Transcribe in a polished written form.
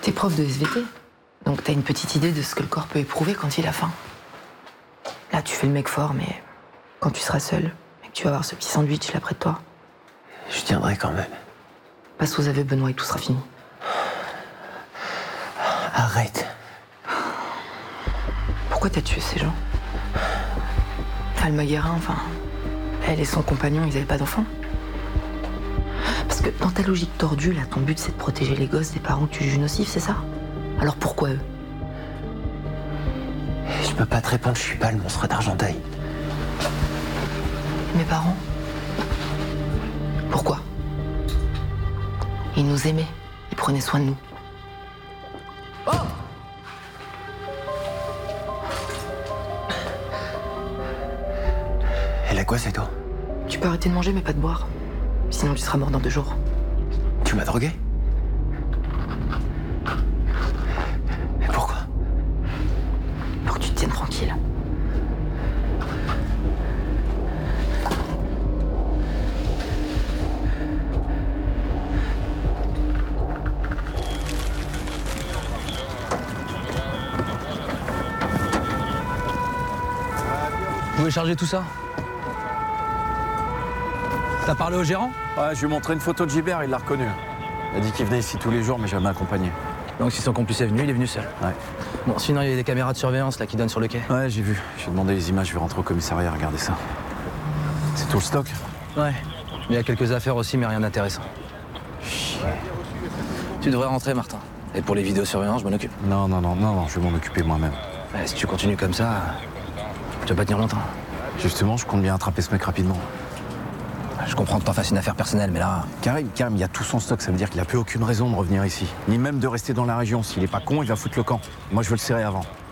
T'es prof de SVT, donc t'as une petite idée de ce que le corps peut éprouver quand il a faim. Là, tu fais le mec fort, mais quand tu seras seul et que tu vas avoir ce petit sandwich là près de toi, Je tiendrai quand même. passe aux aveux, Benoît, et tout sera fini. Arrête. Pourquoi t'as tué ces gens? Alma Guérin, enfin, elle et son compagnon, ils avaient pas d'enfants. Parce que dans ta logique tordue, là, ton but c'est de protéger les gosses des parents que tu juges nocifs, c'est ça? Alors pourquoi eux? Je peux pas te répondre, je suis pas le monstre d'Argenteuil. Mes parents? Pourquoi? Ils nous aimaient, ils prenaient soin de nous. Elle a quoi cette eau? Tu peux arrêter de manger mais pas de boire. Sinon tu seras mort dans 2 jours. Tu m'as drogué? Mais pourquoi? Pour que tu te tiennes tranquille. Vous pouvez charger tout ça? T'as parlé au gérant? Ouais, je lui ai montré une photo de Gilbert, il l'a reconnu. Il a dit qu'il venait ici tous les jours, mais jamais accompagné. Donc si son complice est venu, il est venu seul. Ouais. Bon, sinon il y a des caméras de surveillance là qui donnent sur le quai. Ouais, j'ai vu. J'ai demandé les images, je vais rentrer au commissariat, regarder ça. C'est tout le stock? Ouais. Il y a quelques affaires aussi, mais rien d'intéressant. Tu devrais rentrer, Martin. Et pour les vidéosurveillances, je m'en occupe. Non, je vais m'en occuper moi-même. Ouais, si tu continues comme ça, tu vas pas tenir longtemps. Justement, je compte bien attraper ce mec rapidement. Je comprends que t'en fasses une affaire personnelle, mais là... Karim, il y a tout son stock, ça veut dire qu'il a plus aucune raison de revenir ici. Ni même de rester dans la région. S'il est pas con, il va foutre le camp. Moi, je veux le serrer avant.